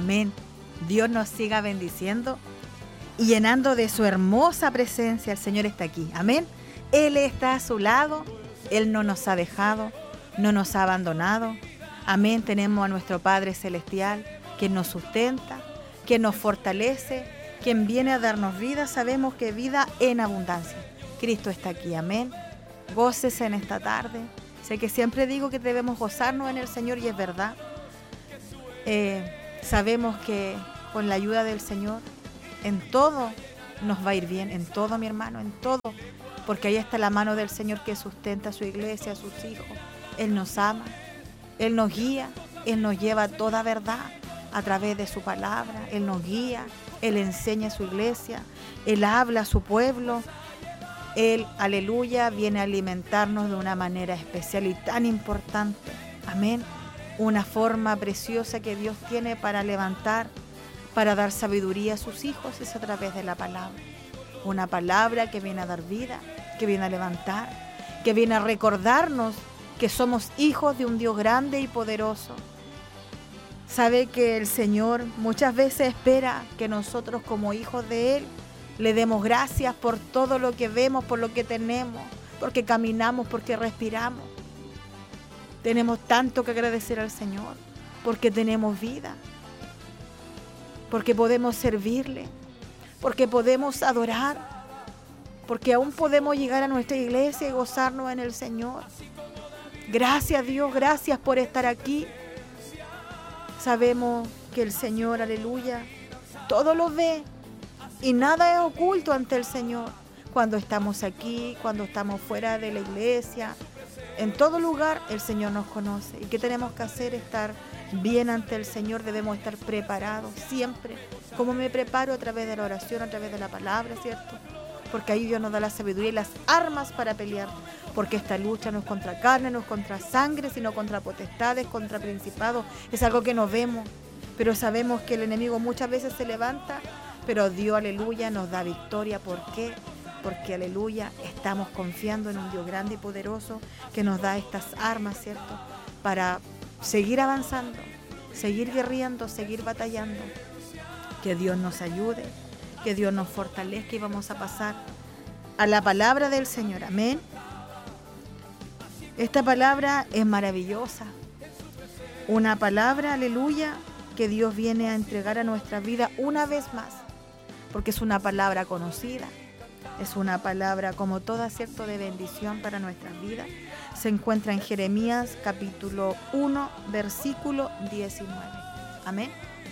Amén. Dios nos siga bendiciendo y llenando de su hermosa presencia. El Señor está aquí. Amén. Él está a su lado. Él no nos ha dejado, no nos ha abandonado. Amén. Tenemos a nuestro Padre Celestial, quien nos sustenta, quien nos fortalece, quien viene a darnos vida. Sabemos que vida en abundancia. Cristo está aquí. Amén. Gócese en esta tarde. Sé que siempre digo que debemos gozarnos en el Señor y es verdad. Sabemos que con la ayuda del Señor en todo nos va a ir bien, en todo, mi hermano, en todo, porque ahí está la mano del Señor que sustenta a su iglesia, a sus hijos. Él nos ama, Él nos guía, Él nos lleva a toda verdad a través de su palabra. Él nos guía, Él enseña a su iglesia, Él habla a su pueblo. Él, aleluya, viene a alimentarnos de una manera especial y tan importante. Amén. Una forma preciosa que Dios tiene para levantar, para dar sabiduría a sus hijos, es a través de la palabra. Una palabra que viene a dar vida, que viene a levantar, que viene a recordarnos que somos hijos de un Dios grande y poderoso. Sabe que el Señor muchas veces espera que nosotros como hijos de Él le demos gracias por todo lo que vemos, por lo que tenemos, porque caminamos, porque respiramos. Tenemos tanto que agradecer al Señor, porque tenemos vida, porque podemos servirle, porque podemos adorar, porque aún podemos llegar a nuestra iglesia y gozarnos en el Señor. Gracias Dios, gracias por estar aquí. Sabemos que el Señor, aleluya, todo lo ve. Y nada es oculto ante el Señor. Cuando estamos aquí, cuando estamos fuera de la iglesia, en todo lugar el Señor nos conoce. ¿Y qué tenemos que hacer? Estar bien ante el Señor. Debemos estar preparados siempre. Como me preparo a través de la oración, a través de la palabra, ¿cierto? Porque ahí Dios nos da la sabiduría y las armas para pelear. Porque esta lucha no es contra carne, no es contra sangre, sino contra potestades, contra principados. Es algo que no vemos, pero sabemos que el enemigo muchas veces se levanta. Pero Dios, aleluya, nos da victoria. ¿Por qué? Porque, aleluya, estamos confiando en un Dios grande y poderoso que nos da estas armas, ¿cierto? Para seguir avanzando, seguir guerreando, seguir batallando. Que Dios nos ayude, que Dios nos fortalezca y vamos a pasar a la palabra del Señor. Amén. Esta palabra es maravillosa. Una palabra, aleluya, que Dios viene a entregar a nuestra vida una vez más. Porque es una palabra conocida, es una palabra como toda, cierto, de bendición para nuestras vidas. Se encuentra en Jeremías capítulo 1, versículo 19. Amén.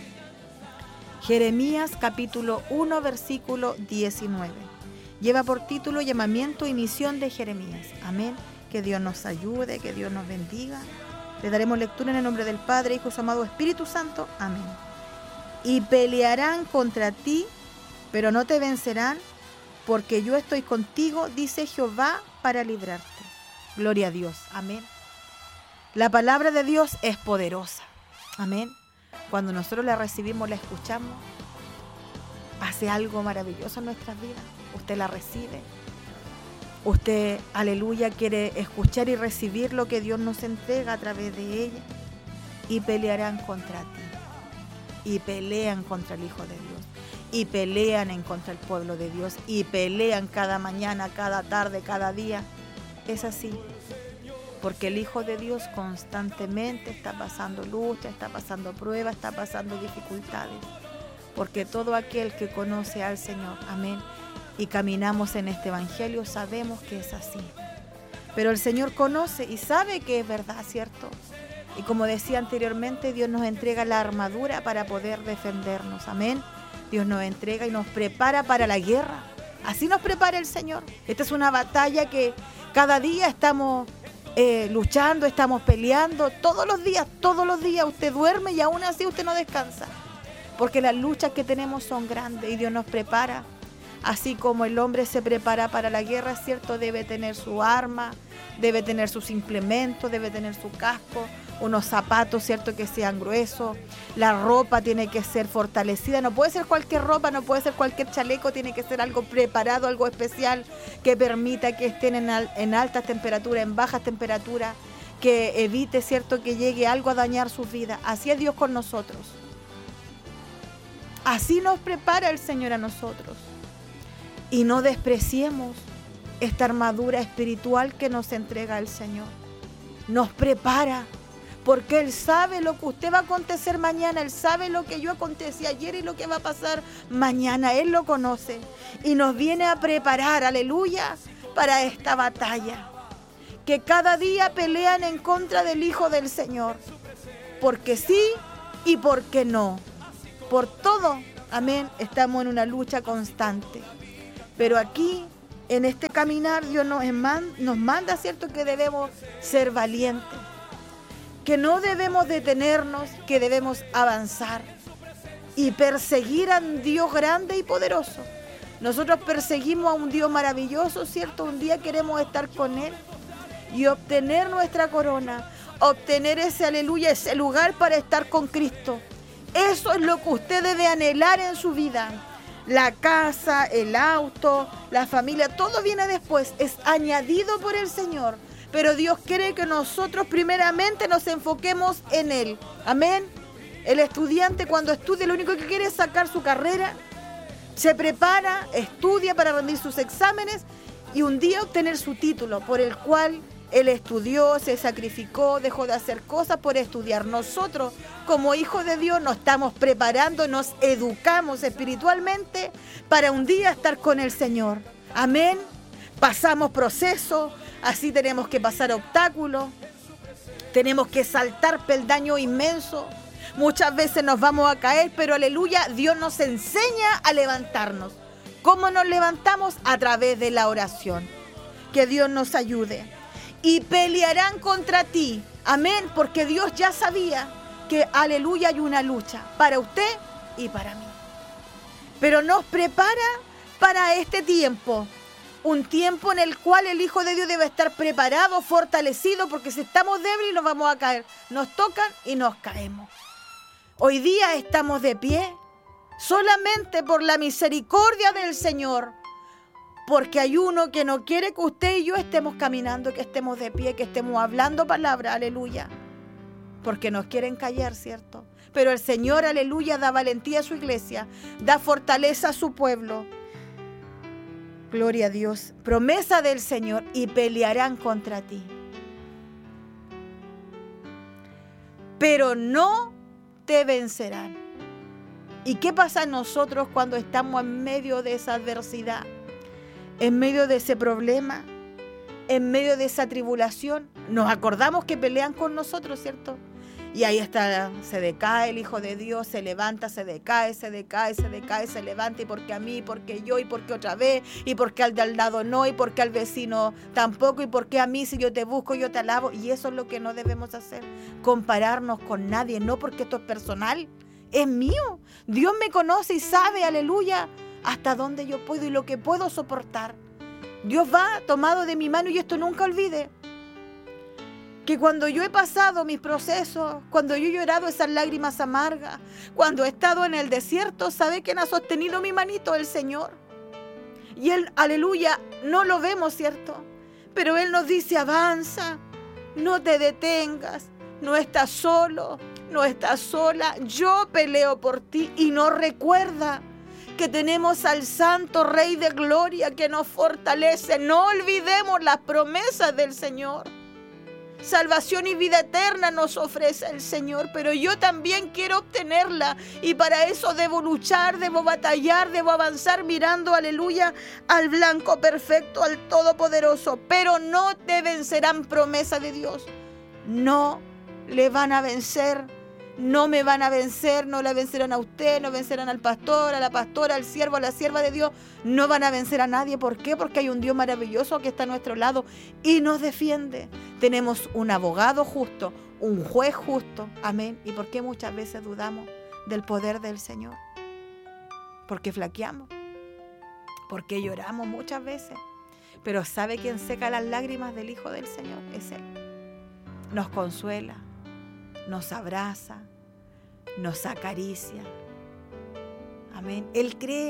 Jeremías capítulo 1, versículo 19. Lleva por título Llamamiento y Misión de Jeremías. Amén. Que Dios nos ayude, que Dios nos bendiga. Le daremos lectura en el nombre del Padre, Hijo y su amado Espíritu Santo. Amén. Y pelearán contra ti, pero no te vencerán, porque yo estoy contigo, dice Jehová, para librarte. Gloria a Dios. Amén. La palabra de Dios es poderosa. Amén. Cuando nosotros la recibimos, la escuchamos, hace algo maravilloso en nuestras vidas. Usted la recibe. Usted, aleluya, quiere escuchar y recibir lo que Dios nos entrega a través de ella. Y pelearán contra ti. Y pelean contra el Hijo de Dios. Y pelean en contra el pueblo de Dios. Y pelean cada mañana, cada tarde, cada día. Es así. Porque el Hijo de Dios constantemente está pasando lucha, está pasando pruebas, está pasando dificultades. Porque todo aquel que conoce al Señor, amén, y caminamos en este evangelio, sabemos que es así. Pero el Señor conoce y sabe que es verdad, ¿cierto? Y como decía anteriormente, Dios nos entrega la armadura para poder defendernos, amén. Dios nos entrega y nos prepara para la guerra. Así nos prepara el Señor. Esta es una batalla que cada día estamos luchando, estamos peleando. Todos los días usted duerme y aún así usted no descansa. Porque las luchas que tenemos son grandes y Dios nos prepara. Así como el hombre se prepara para la guerra, ¿cierto? Debe tener su arma, debe tener sus implementos, debe tener su casco, unos zapatos, ¿cierto? Que sean gruesos. La ropa tiene que ser fortalecida. No puede ser cualquier ropa, no puede ser cualquier chaleco. Tiene que ser algo preparado, algo especial que permita que estén en altas temperaturas, en bajas temperaturas, que evite, ¿cierto? Que llegue algo a dañar sus vidas. Así es Dios con nosotros. Así nos prepara el Señor a nosotros. Y no despreciemos esta armadura espiritual que nos entrega el Señor. Nos prepara, porque Él sabe lo que usted va a acontecer mañana. Él sabe lo que yo acontecí ayer y lo que va a pasar mañana. Él lo conoce y nos viene a preparar, aleluya, para esta batalla. Que cada día pelean en contra del Hijo del Señor. Porque sí y porque no. Por todo, amén, estamos en una lucha constante. Pero aquí, en este caminar, Dios nos manda, ¿cierto?, que debemos ser valientes. Que no debemos detenernos, que debemos avanzar y perseguir a un Dios grande y poderoso. Nosotros perseguimos a un Dios maravilloso, ¿cierto? Un día queremos estar con Él y obtener nuestra corona, obtener ese aleluya, ese lugar para estar con Cristo. Eso es lo que usted debe anhelar en su vida. La casa, el auto, la familia, todo viene después, es añadido por el Señor. Pero Dios quiere que nosotros primeramente nos enfoquemos en Él. Amén. El estudiante cuando estudia lo único que quiere es sacar su carrera, se prepara, estudia para rendir sus exámenes y un día obtener su título por el cual él estudió, se sacrificó, dejó de hacer cosas por estudiar. Nosotros, como hijos de Dios, nos estamos preparando, nos educamos espiritualmente para un día estar con el Señor. Amén. Pasamos procesos, así tenemos que pasar obstáculos, tenemos que saltar peldaños inmensos. Muchas veces nos vamos a caer, pero aleluya, Dios nos enseña a levantarnos. ¿Cómo nos levantamos? A través de la oración. Que Dios nos ayude. Y pelearán contra ti. Amén, porque Dios ya sabía que, aleluya, hay una lucha para usted y para mí. Pero nos prepara para este tiempo. Un tiempo en el cual el Hijo de Dios debe estar preparado, fortalecido, porque si estamos débiles nos vamos a caer. Nos tocan y nos caemos. Hoy día estamos de pie solamente por la misericordia del Señor. Porque hay uno que no quiere que usted y yo estemos caminando, que estemos de pie, que estemos hablando palabra, aleluya. Porque nos quieren callar, ¿cierto? Pero el Señor, aleluya, da valentía a su iglesia, da fortaleza a su pueblo. Gloria a Dios. Promesa del Señor, y pelearán contra ti. Pero no te vencerán. ¿Y qué pasa en nosotros cuando estamos en medio de esa adversidad? En medio de ese problema, en medio de esa tribulación, nos acordamos que pelean con nosotros, ¿cierto? Y ahí está, se decae el Hijo de Dios, se levanta, se decae, se levanta, y porque a mí, y porque yo, y porque otra vez, y porque al de al lado no, y porque al vecino tampoco, y porque a mí si yo te busco, yo te alabo. Y eso es lo que no debemos hacer, compararnos con nadie, no, porque esto es personal, es mío. Dios me conoce y sabe, aleluya, hasta dónde yo puedo y lo que puedo soportar. Dios va tomado de mi mano y esto nunca olvide. Que cuando yo he pasado mis procesos, cuando yo he llorado esas lágrimas amargas, cuando he estado en el desierto, ¿sabe quién ha sostenido mi manito? El Señor. Y Él, aleluya, no lo vemos, ¿cierto? Pero Él nos dice, avanza, no te detengas, no estás solo, no estás sola, yo peleo por ti. Y no recuerda que tenemos al Santo Rey de Gloria que nos fortalece. No olvidemos las promesas del Señor. Salvación y vida eterna nos ofrece el Señor, pero yo también quiero obtenerla y para eso debo luchar, debo batallar, debo avanzar mirando, aleluya, al blanco perfecto, al todopoderoso. Pero no te vencerán, promesa de Dios. No le van a vencer, no me van a vencer, no le vencerán a usted, no vencerán al pastor, a la pastora, al siervo, a la sierva de Dios. No van a vencer a nadie. ¿Por qué? Porque hay un Dios maravilloso que está a nuestro lado y nos defiende. Tenemos un abogado justo, un juez justo. Amén. ¿Y por qué muchas veces dudamos del poder del Señor? Porque flaqueamos, porque lloramos muchas veces. Pero ¿sabe quién seca las lágrimas del Hijo del Señor? Es Él. Nos consuela, nos abraza, nos acaricia. Amén. Él cree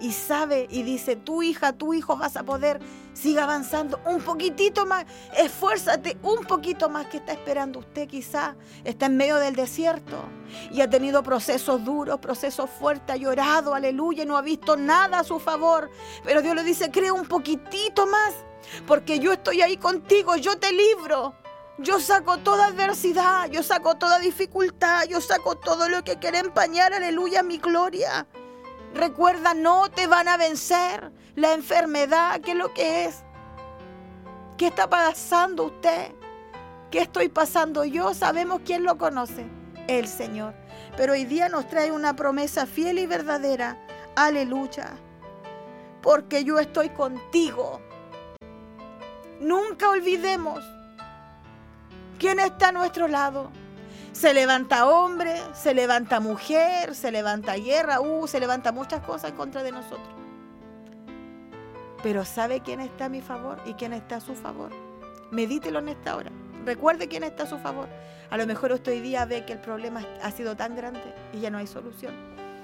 y sabe y dice, tu hija, tu hijo vas a poder, sigue avanzando un poquitito más, esfuérzate un poquito más, que está esperando usted. Quizá está en medio del desierto y ha tenido procesos duros, procesos fuertes, ha llorado, aleluya, y no ha visto nada a su favor, pero Dios le dice, cree un poquitito más, porque yo estoy ahí contigo, yo te libro. Yo saco toda adversidad, yo saco toda dificultad, yo saco todo lo que quiere empañar, aleluya, mi gloria. Recuerda, no te van a vencer la enfermedad. ¿Qué es lo que es? ¿Qué está pasando usted? ¿Qué estoy pasando yo? Sabemos quién lo conoce, el Señor. Pero hoy día nos trae una promesa fiel y verdadera. Aleluya. Porque yo estoy contigo. Nunca olvidemos quién está a nuestro lado. Se levanta hombre, se levanta mujer, se levanta guerra, se levanta muchas cosas en contra de nosotros. Pero ¿sabe quién está a mi favor y quién está a su favor? Medítelo en esta hora. Recuerde quién está a su favor. A lo mejor usted hoy día ve que el problema ha sido tan grande y ya no hay solución.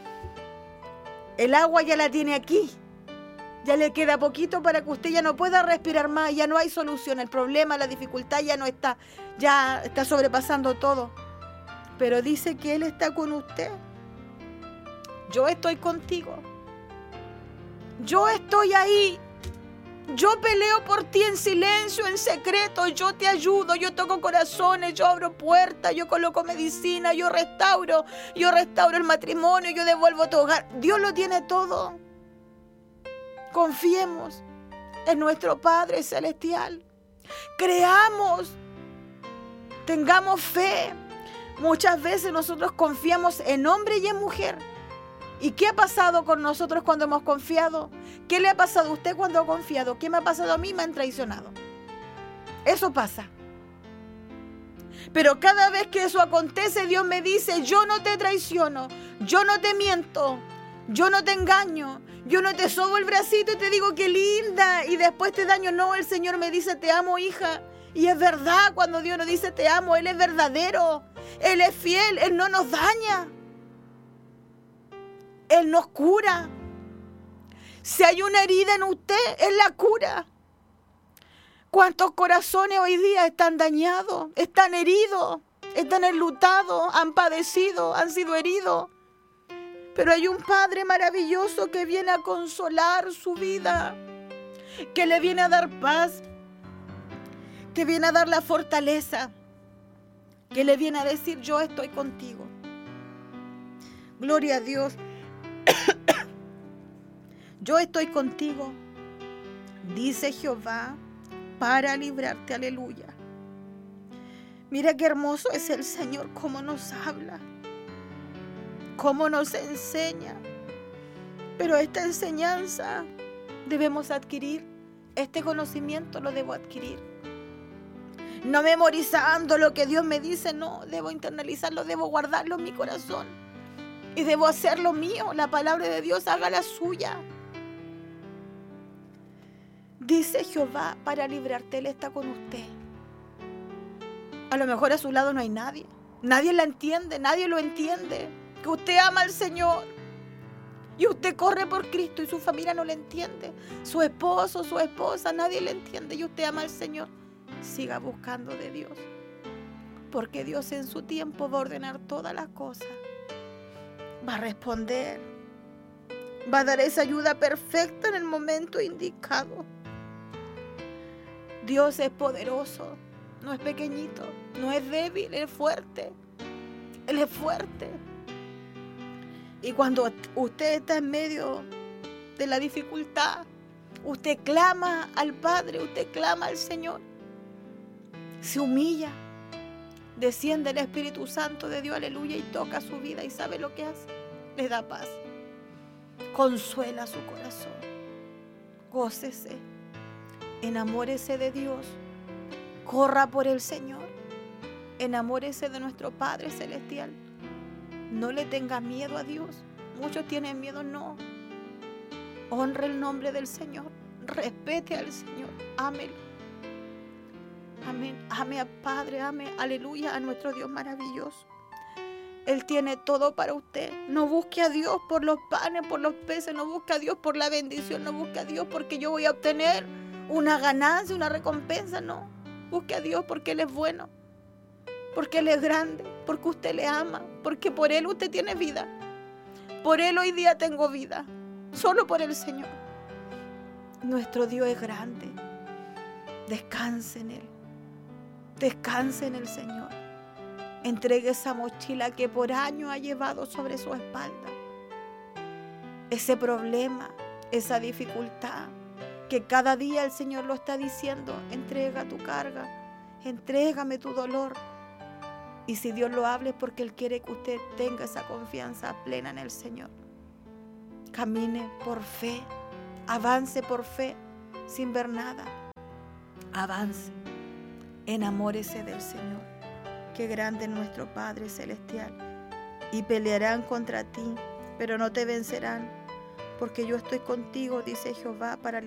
El agua ya la tiene aquí. Ya le queda poquito para que usted ya no pueda respirar más. Ya no hay solución. El problema, la dificultad ya no está. Ya está sobrepasando todo. Pero dice que Él está con usted. Yo estoy contigo. Yo estoy ahí. Yo peleo por ti en silencio, en secreto. Yo te ayudo, yo toco corazones, yo abro puertas, yo coloco medicina, yo restauro el matrimonio, yo devuelvo tu hogar. Dios lo tiene todo. Confiemos en nuestro Padre Celestial. Creamos. Tengamos fe. Muchas veces nosotros confiamos en hombre y en mujer. ¿Y qué ha pasado con nosotros cuando hemos confiado? ¿Qué le ha pasado a usted cuando ha confiado? ¿Qué me ha pasado a mí? Me han traicionado. Eso pasa. Pero cada vez que eso acontece, Dios me dice, yo no te traiciono, yo no te miento, yo no te engaño, yo no te sobo el bracito y te digo qué linda y después te daño. No, el Señor me dice, te amo, hija. Y es verdad, cuando Dios nos dice te amo, Él es verdadero, Él es fiel, Él no nos daña, Él nos cura. Si hay una herida en usted, Él la cura. ¿Cuántos corazones hoy día están dañados, están heridos, están enlutados, han padecido, han sido heridos? Pero hay un Padre maravilloso que viene a consolar su vida, que le viene a dar paz, que viene a dar la fortaleza, que le viene a decir, yo estoy contigo. Gloria a Dios. Yo estoy contigo, dice Jehová, para librarte. Aleluya. Mira qué hermoso es el Señor, cómo nos habla, cómo nos enseña. Pero esta enseñanza debemos adquirir, este conocimiento lo debo adquirir. No memorizando lo que Dios me dice, no, debo internalizarlo, debo guardarlo en mi corazón. Y debo hacerlo mío, la palabra de Dios, haga la suya. Dice Jehová, para librarte, Él está con usted. A lo mejor a su lado no hay nadie. Nadie la entiende, nadie lo entiende. Que usted ama al Señor. Y usted corre por Cristo y su familia no le entiende. Su esposo, su esposa, nadie le entiende. Y usted ama al Señor. Siga buscando de Dios. Porque Dios en su tiempo va a ordenar todas las cosas. Va a responder. Va a dar esa ayuda perfecta en el momento indicado. Dios es poderoso, no es pequeñito, no es débil, Él es fuerte. Él es fuerte. Y cuando usted está en medio de la dificultad, usted clama al Padre, usted clama al Señor. Se humilla, desciende el Espíritu Santo de Dios, aleluya, y toca su vida. ¿Y sabe lo que hace? Le da paz. Consuela su corazón. Gócese. Enamórese de Dios. Corra por el Señor. Enamórese de nuestro Padre Celestial. No le tenga miedo a Dios. Muchos tienen miedo, no. Honre el nombre del Señor. Respete al Señor. Ámelo. Amén. Ame al Padre, ame, aleluya, a nuestro Dios maravilloso. Él tiene todo para usted. No busque a Dios por los panes, por los peces. No busque a Dios por la bendición. No busque a Dios porque yo voy a obtener una ganancia, una recompensa. No. Busque a Dios porque Él es bueno. Porque Él es grande. Porque usted le ama. Porque por Él usted tiene vida. Por Él hoy día tengo vida. Solo por el Señor. Nuestro Dios es grande. Descanse en Él. Descanse en el Señor. Entregue esa mochila que por años ha llevado sobre su espalda. Ese problema, esa dificultad, que cada día el Señor lo está diciendo. Entrega tu carga. Entrégame tu dolor. Y si Dios lo habla es porque Él quiere que usted tenga esa confianza plena en el Señor. Camine por fe. Avance por fe sin ver nada. Avance. Enamórese del Señor. Qué grande es nuestro Padre Celestial. Y pelearán contra ti, pero no te vencerán, porque yo estoy contigo, dice Jehová, para